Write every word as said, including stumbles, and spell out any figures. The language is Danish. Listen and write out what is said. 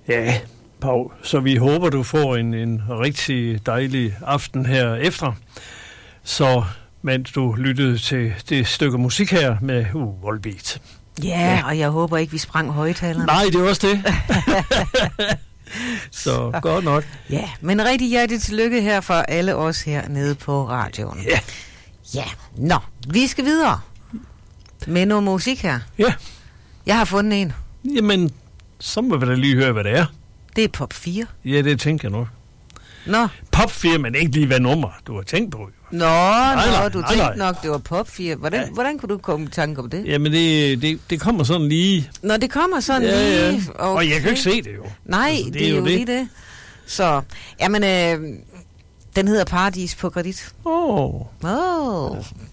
Ja, Pau, så vi håber, du får en, en rigtig dejlig aften her efter. Så mens du lyttede til det stykke musik her med uh, Volbeat. Ja, ja, og jeg håber ikke, vi sprang højtalerne. Nej, det er også det. Så godt nok. Ja, men rigtig hjertelig tillykke her for alle os her nede på radioen. Ja. Ja, nå, vi skal videre med noget musik her. Ja. Jeg har fundet en. Jamen, så må vi da lige høre, hvad det er. Det er Pop fire. Ja, det tænker jeg nok. Nå. Pop fire, men ikke lige hvad nummer du har tænkt på. Nå, nej, nej, nå du nej, tænkte nej. nok, det var Pop fire. Hvordan, ja. hvordan kunne du komme i tanke om det? Jamen, det, det, det kommer sådan lige. Nå, det kommer sådan ja, lige. Ja. Okay. Og jeg kan ikke se det jo. Nej, altså, det, det er jo, jo det. lige det. Så, jamen, øh, den hedder Paradis på kredit. Åh. Oh. Åh. Oh.